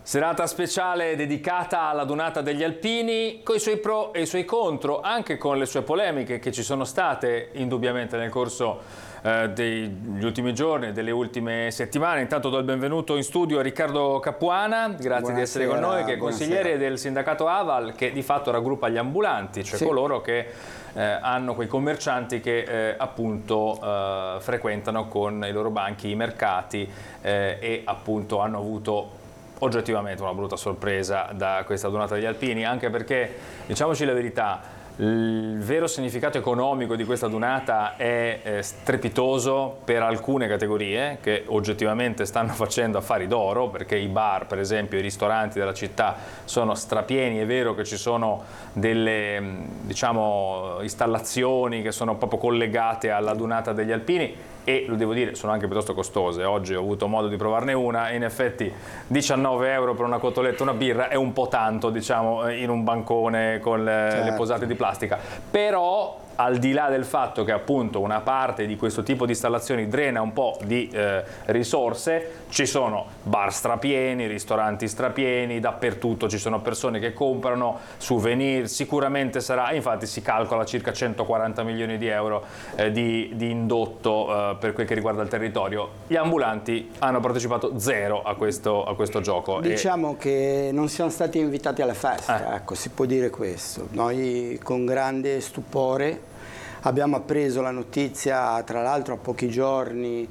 Serata speciale dedicata alla Dunata degli Alpini, con i suoi pro e i suoi contro, anche con le sue polemiche che ci sono state indubbiamente nel corso degli ultimi giorni, delle ultime settimane. Intanto do il benvenuto in studio a Riccardo Capuana, grazie di essere con noi, che è consigliere del sindacato Aval, che di fatto raggruppa gli ambulanti, cioè coloro che hanno quei commercianti che appunto frequentano con i loro banchi i mercati e appunto hanno avuto oggettivamente una brutta sorpresa da questa Dunata degli Alpini, anche perché, diciamoci la verità, il vero significato economico di questa Dunata è strepitoso per alcune categorie che oggettivamente stanno facendo affari d'oro, perché i bar, per esempio, i ristoranti della città sono strapieni. È vero che ci sono delle, diciamo, installazioni che sono proprio collegate alla Dunata degli Alpini, e lo devo dire, sono anche piuttosto costose. Oggi ho avuto modo di provarne una e in effetti 19 euro per una cotoletta, una birra è un po' tanto, diciamo, in un bancone con le posate di plastica. Però al di là del fatto che appunto una parte di questo tipo di installazioni drena un po' di risorse, ci sono bar strapieni, ristoranti strapieni, dappertutto ci sono persone che comprano souvenir, sicuramente sarà, infatti si calcola circa 140 milioni di euro di indotto per quel che riguarda il territorio. Gli ambulanti hanno partecipato zero a questo gioco. Diciamo che non siamo stati invitati alla festa, ecco, si può dire questo. Noi con grande stupore abbiamo appreso la notizia, tra l'altro a pochi giorni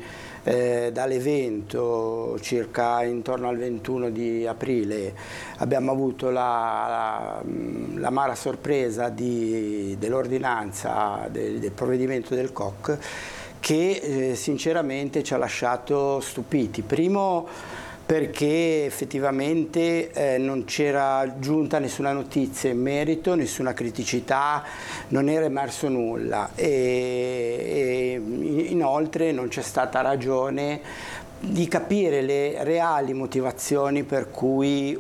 dall'evento, circa intorno al 21 di aprile, abbiamo avuto l'amara sorpresa dell'ordinanza, del provvedimento del COC, che sinceramente ci ha lasciato stupiti. Primo, perché effettivamente non c'era giunta nessuna notizia in merito, nessuna criticità, non era emerso nulla e inoltre non c'è stata ragione di capire le reali motivazioni per cui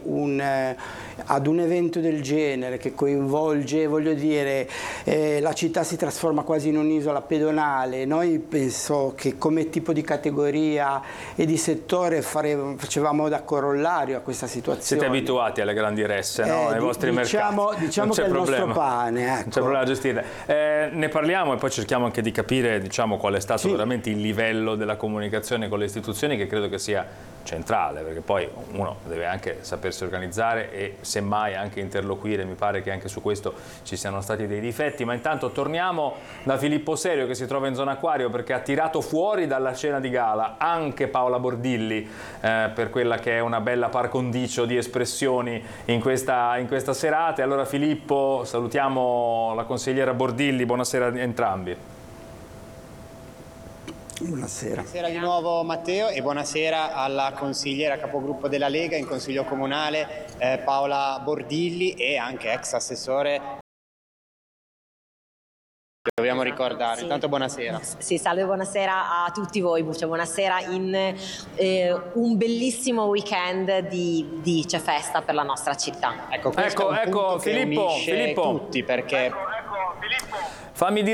ad un evento del genere che coinvolge, voglio dire, la città si trasforma quasi in un'isola pedonale. Noi penso che come tipo di categoria e di settore facevamo da corollario a questa situazione. Siete abituati alle grandi resse, no? Ai vostri mercati. Diciamo che è il nostro pane. Ecco. Non c'è problema a gestire. Ne parliamo e poi cerchiamo anche di capire, diciamo, qual è stato veramente il livello della comunicazione con le istituzioni, che credo che sia centrale, perché poi uno deve anche sapersi organizzare e semmai anche interloquire. Mi pare che anche su questo ci siano stati dei difetti, ma intanto torniamo da Filippo Serio, che si trova in zona acquario, perché ha tirato fuori dalla cena di gala anche Paola Bordilli per quella che è una bella par condicio di espressioni in questa serata. E allora Filippo, salutiamo la consigliera Bordilli, buonasera a entrambi. Buonasera. Buonasera di nuovo Matteo e buonasera alla consigliera capogruppo della Lega in Consiglio Comunale Paola Bordilli e anche ex assessore. Dobbiamo ricordare, intanto buonasera. Sì, salve, buonasera a tutti voi, cioè, buonasera in un bellissimo weekend di C'è Festa per la nostra città. Ecco, questo è un punto che unisce Filippo, tutti, perché... fammi dire